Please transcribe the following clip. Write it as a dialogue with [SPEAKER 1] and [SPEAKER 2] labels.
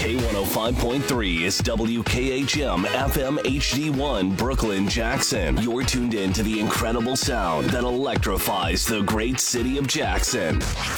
[SPEAKER 1] K105.3 is WKHM FM HD1 Brooklyn, Jackson. You're tuned in to the incredible sound that electrifies the great city of Jackson.